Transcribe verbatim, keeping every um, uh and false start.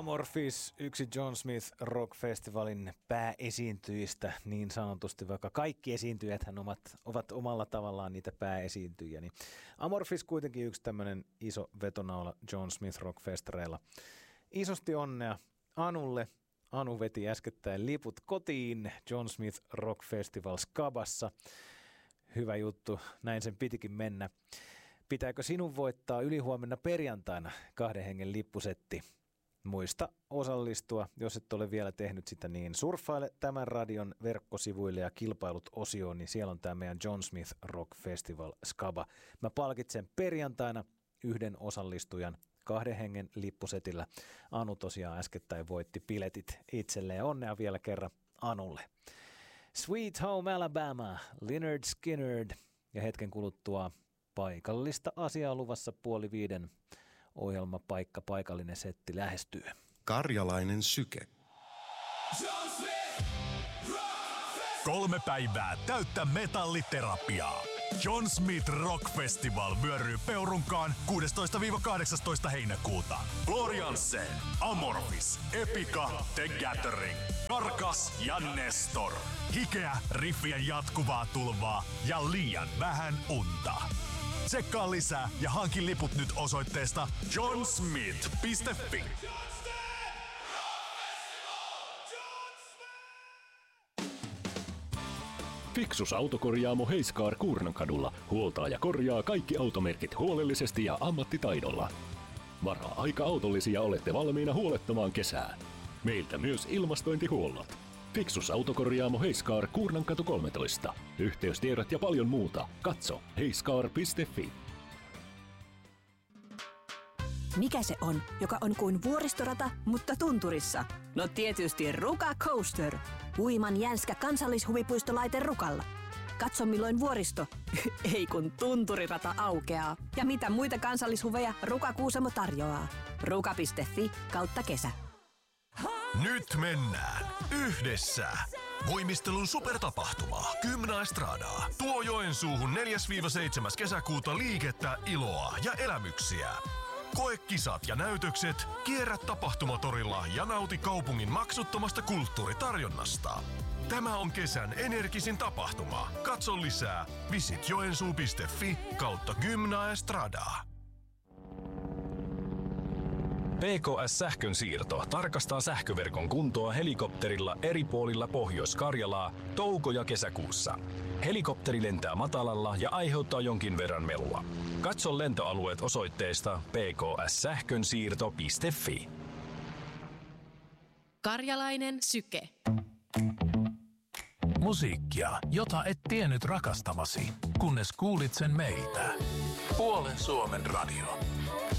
Amorphis, yksi John Smith Rock Festivalin pääesiintyjistä niin sanotusti, vaikka kaikki esiintyjäthän ovat, ovat omalla tavallaan niitä pääesiintyjiä. Niin Amorphis kuitenkin yksi tämmöinen iso vetonaula John Smith Rock Festareilla. Isosti onnea Anulle. Anu veti äskettäin liput kotiin John Smith Rock Festival Skabassa. Hyvä juttu, näin sen pitikin mennä. Pitääkö sinun voittaa ylihuomenna perjantaina kahden hengen lippusetti? Muista osallistua, jos et ole vielä tehnyt sitä, niin surffaile tämän radion verkkosivuille ja kilpailut osioon, niin siellä on tämä meidän John Smith Rock Festival Skaba. Mä palkitsen perjantaina yhden osallistujan kahden hengen lippusetillä. Anu tosiaan äskettäin voitti piletit itselleen. Onnea vielä kerran Anulle. Sweet Home Alabama, Lynyrd Skynyrd ja hetken kuluttua paikallista asiaa luvassa puoli viiden. Ohjelmapaikka, paikallinen setti lähestyy. Karjalainen syke. Kolme päivää täyttä metalliterapiaa. John Smith Rock Festival vyöryy Peurunkaan kuudestoista kahdeksastoista heinäkuuta. Gloriansen, Amorphis, Epica, The Gathering, Karkas ja Nestor. Hikeä, riffien jatkuvaa tulvaa ja liian vähän unta. Tsekkaa lisää ja hanki liput nyt osoitteesta john smith piste fi. Fiksus autokorjaamo Heiskaar Kuurnankadulla huoltaa ja korjaa kaikki automerkit huolellisesti ja ammattitaidolla. Varaa aika autollisia olette valmiina huolettomaan kesään. Meiltä myös ilmastointihuollot. Fiksus autokorjaamo Heiskaar Kuurnankatu kolmetoista. Yhteystiedot ja paljon muuta. Katso heiskaar piste fi. Mikä se on, joka on kuin vuoristorata, mutta tunturissa? No tietysti Ruka Coaster. Uiman jänskä kansallishuvipuistolaite Rukalla. Katso milloin vuoristo, ei kun tunturirata aukeaa. Ja mitä muita kansallishuveja Ruka Kuusamo tarjoaa. ruka piste fi kautta kesä. Nyt mennään yhdessä. Voimistelun supertapahtuma Gymnaestradaa tuo Joensuuhun neljäs seitsemäs kesäkuuta liikettä, iloa ja elämyksiä. Koe kisat ja näytökset, kierrä tapahtumatorilla ja nauti kaupungin maksuttomasta kulttuuritarjonnasta. Tämä on kesän energisin tapahtuma. Katso lisää visit joensuu piste fi kautta Gymnaestradaa. P K S-sähkön siirto tarkastaa sähköverkon kuntoa helikopterilla eri puolilla Pohjois-Karjalaa touko- ja kesäkuussa. Helikopteri lentää matalalla ja aiheuttaa jonkin verran melua. Katso lentoalueet osoitteesta p k s sähkönsiirto piste fi. Karjalainen syke. Musiikkia, jota et tiennyt rakastavasi, kunnes kuulit sen meiltä. Puolen Suomen radio.